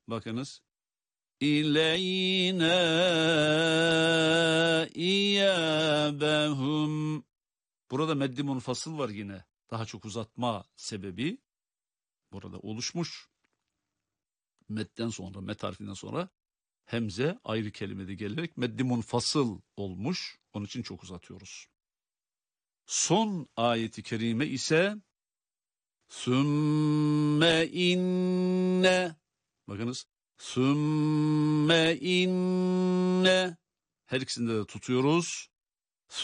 Bakınız. İleyna iyâbehum. Burada meddi munfasıl var yine. Daha çok uzatma sebebi burada oluşmuş. Medden sonra, met harfinden sonra hemze ayrı kelimede gelerek meddi munfasıl olmuş. Onun için çok uzatıyoruz. Son ayeti kerime ise sümme inne. Bakınız. Sümme inne. Her ikisinde de tutuyoruz.